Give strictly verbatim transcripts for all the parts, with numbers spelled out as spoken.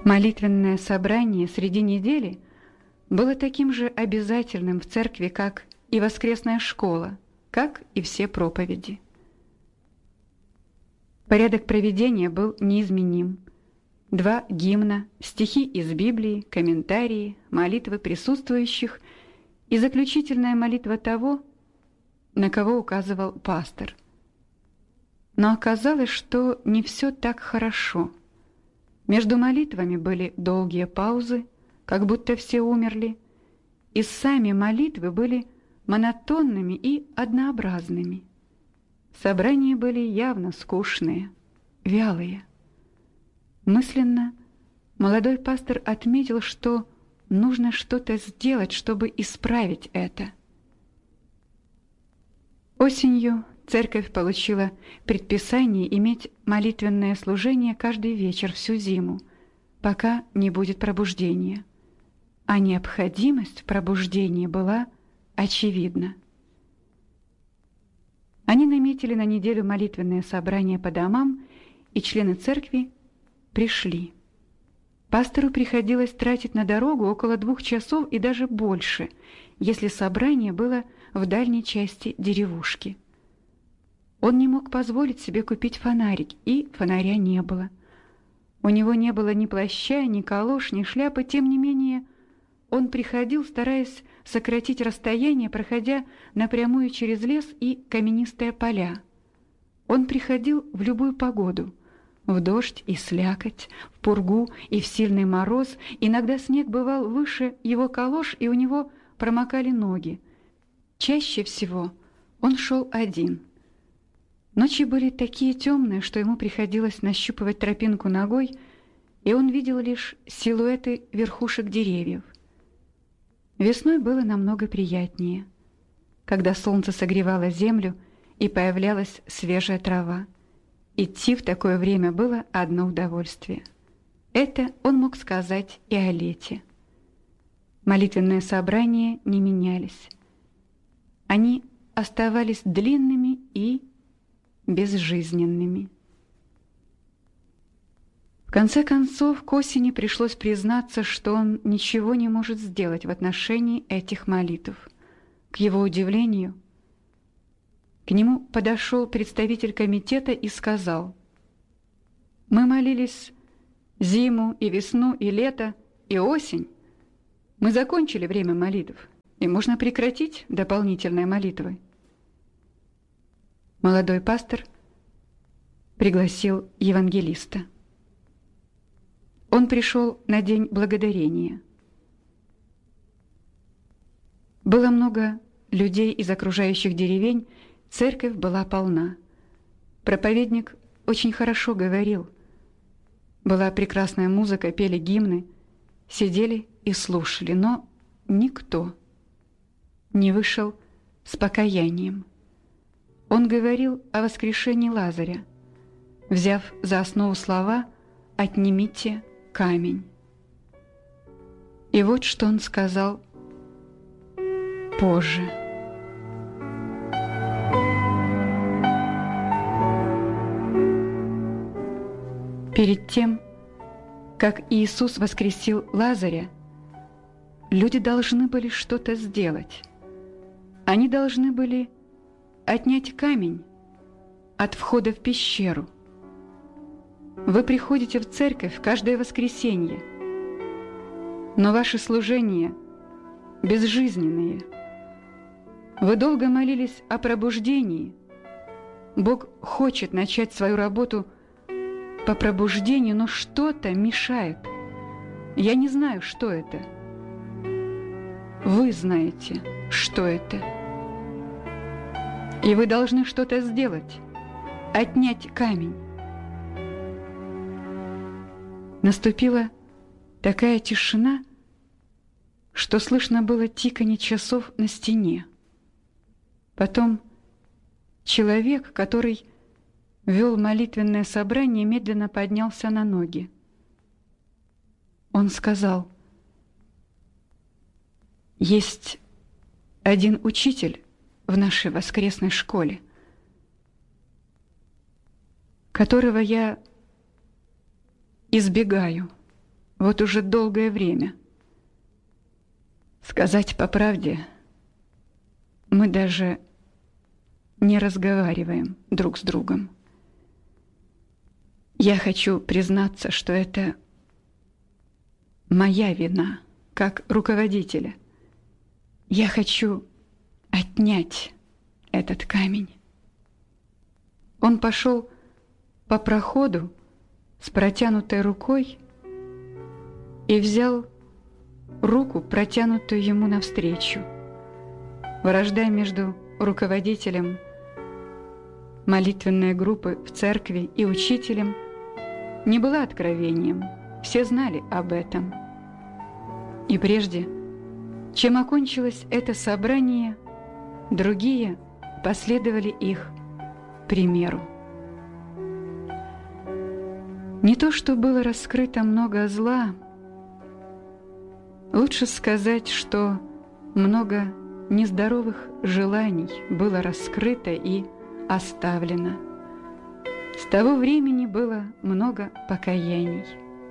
Молитвенное собрание среди недели было таким же обязательным в церкви, как и воскресная школа, как и все проповеди. Порядок проведения был неизменим. Два гимна, стихи из Библии, комментарии, молитвы присутствующих и заключительная молитва того, на кого указывал пастор. Но оказалось, что не все так хорошо. Между молитвами были долгие паузы, как будто все умерли, и сами молитвы были монотонными и однообразными. Собрания были явно скучные, вялые. Мысленно молодой пастор отметил, что нужно что-то сделать, чтобы исправить это. Осенью церковь получила предписание иметь молитвенное служение каждый вечер всю зиму, пока не будет пробуждения. А необходимость пробуждения была очевидна. Они наметили на неделю молитвенное собрание по домам, и члены церкви пришли. Пастору приходилось тратить на дорогу около двух часов и даже больше, если собрание было в дальней части деревушки. Он не мог позволить себе купить фонарик, и фонаря не было. У него не было ни плаща, ни калош, ни шляпы, тем не менее он приходил, стараясь сократить расстояние, проходя напрямую через лес и каменистые поля. Он приходил в любую погоду, в дождь и слякоть, в пургу и в сильный мороз. Иногда снег бывал выше его калош, и у него промокали ноги. Чаще всего он шел один. Ночи были такие темные, что ему приходилось нащупывать тропинку ногой, и он видел лишь силуэты верхушек деревьев. Весной было намного приятнее, когда солнце согревало землю и появлялась свежая трава. Идти в такое время было одно удовольствие. Это он мог сказать и о лете. Молитвенные собрания не менялись. Они оставались длинными и безжизненными. В конце концов, к осени пришлось признаться, что он ничего не может сделать в отношении этих молитв. К его удивлению, к нему подошел представитель комитета и сказал: «Мы молились зиму и весну и лето и осень. Мы закончили время молитв, и можно прекратить дополнительные молитвы». Молодой пастор пригласил евангелиста. Он пришел на День Благодарения. Было много людей из окружающих деревень, церковь была полна. Проповедник очень хорошо говорил. Была прекрасная музыка, пели гимны, сидели и слушали, но никто не вышел с покаянием. Он говорил о воскрешении Лазаря, взяв за основу слова «отнимите камень». И вот что он сказал позже. Перед тем, как Иисус воскресил Лазаря, люди должны были что-то сделать. Они должны были отнять камень от входа в пещеру. Вы приходите в церковь каждое воскресенье, но ваши служения безжизненные. Вы долго молились о пробуждении. Бог хочет начать свою работу по пробуждению, но что-то мешает. Я не знаю, что это. Вы знаете, что это. И вы должны что-то сделать, отнять камень. Наступила такая тишина, что слышно было тиканье часов на стене. Потом человек, который вел молитвенное собрание, медленно поднялся на ноги. Он сказал: «Есть один учитель в нашей воскресной школе, которого я избегаю вот уже долгое время. Сказать по правде, мы даже не разговариваем друг с другом. Я хочу признаться, что это моя вина, как руководителя. Я хочу отнять этот камень. Он пошел по проходу с протянутой рукой и взял руку, протянутую ему навстречу. Вражда между руководителем молитвенной группы в церкви и учителем не была откровением, все знали об этом. И прежде, чем окончилось это собрание, другие последовали их примеру. Не то, что было раскрыто много зла, лучше сказать, что много нездоровых желаний было раскрыто и оставлено. С того времени было много покаяний.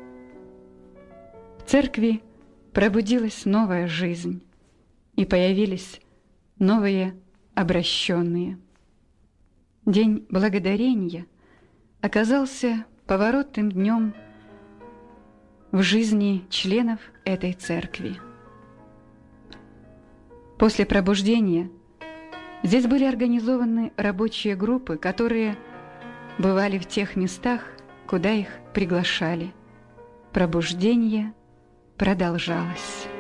В церкви пробудилась новая жизнь, и появились новые обращенные. День благодарения оказался поворотным днем в жизни членов этой церкви. После пробуждения здесь были организованы рабочие группы, которые бывали в тех местах, куда их приглашали. Пробуждение продолжалось.